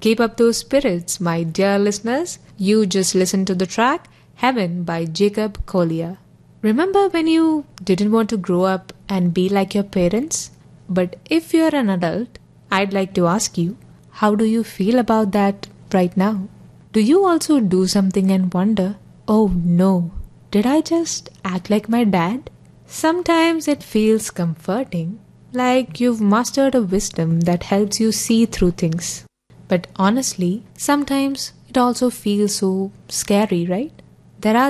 Keep up those spirits, my dear listeners. You just listened to the track Heaven by Jacob Collier. Remember when you didn't want to grow up and be like your parents? But if you're an adult, I'd like to ask you, how do you feel about that right now? Do you also do something and wonder, oh no, did I just act like my dad? Sometimes it feels comforting, like you've mastered a wisdom that helps you see through things. But honestly, sometimes it also feels so scary, right? There are